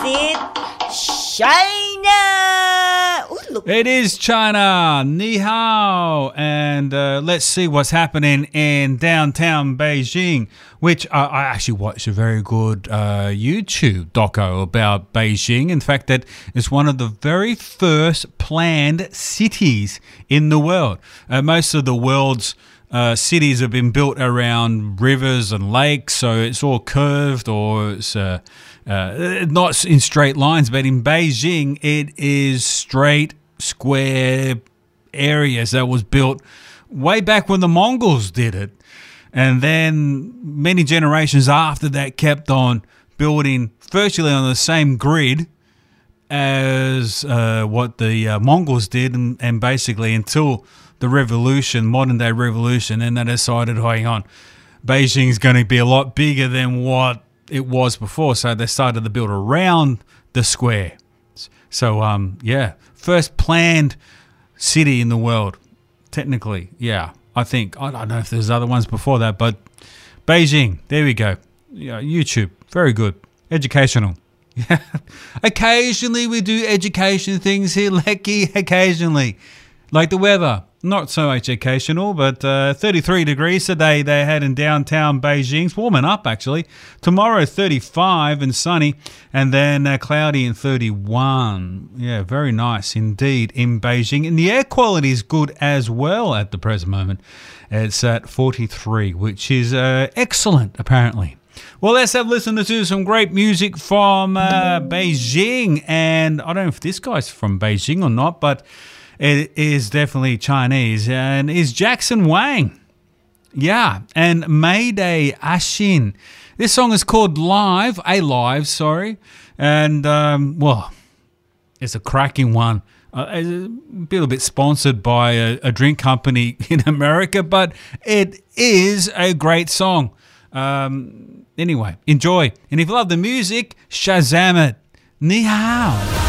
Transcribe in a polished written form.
it? China! Ooh, look. It is China. Ni hao. And let's see what's happening in downtown Beijing, which I actually watched a very good YouTube doco about Beijing. In fact, that is one of the very first planned cities in the world. Most of the world's cities have been built around rivers and lakes, so it's all curved or it's not in straight lines. But in Beijing, it is straight, square areas that was built way back when the Mongols did it. And then many generations after that kept on building virtually on the same grid as what the Mongols did, and basically until the revolution, modern day revolution, and they decided, hang on, Beijing's going to be a lot bigger than what it was before. So they started to build around the square. So, first planned city in the world, technically. Yeah, I think. I don't know if there's other ones before that, but Beijing, there we go. Yeah, YouTube, very good. Educational. Yeah. Occasionally we do education things here, Lecky, occasionally. Like the weather. Not so much educational, but 33 degrees today they had in downtown Beijing. It's warming up, actually. Tomorrow, 35 and sunny, and then cloudy and 31. Yeah, very nice indeed in Beijing. And the air quality is good as well at the present moment. It's at 43, which is excellent, apparently. Well, let's have listened to some great music from Beijing. And I don't know if this guy's from Beijing or not, but it is definitely Chinese, and is Jackson Wang. Yeah, and Mayday Ashin. This song is called Alive, and, it's a cracking one. A little bit sponsored by a drink company in America, but it is a great song. Anyway, enjoy. And if you love the music, Shazam it. Ni hao.